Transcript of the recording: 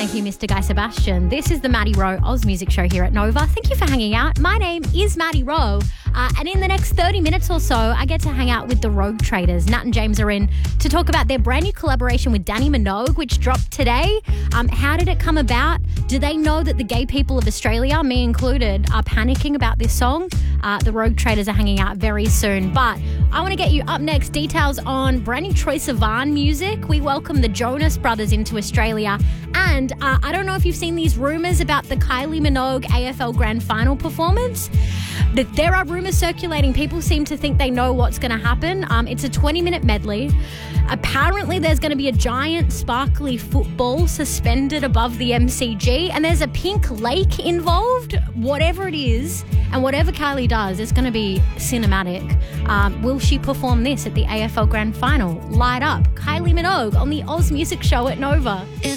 Thank you, Mr. Guy Sebastian. This is the Maddie Rowe Oz Music Show here at Nova. Thank you for hanging out. My name is Maddie Rowe. And in the next 30 minutes or so, I get to hang out with the Rogue Traders. Nat and James are in to talk about their brand new collaboration with Dannii Minogue, which dropped today. How did it come about? Do they know that the gay people of Australia, me included, are panicking about this song? The Rogue Traders are hanging out very soon. But I want to get you up next details on brand new Troye Sivan music. We welcome the Jonas Brothers into Australia. And I don't know if you've seen these rumours about the Kylie Minogue AFL Grand Final performance. But there are rumours circulating. People seem to think they know what's going to happen. It's a 20-minute medley. Apparently, there's going to be a giant sparkly football suspended above the MCG, and there's a pink lake involved. Whatever it is, and whatever Kylie does, it's going to be cinematic. Will she perform this at the AFL Grand Final? Light up. Kylie Minogue on the Oz Music Show at Nova.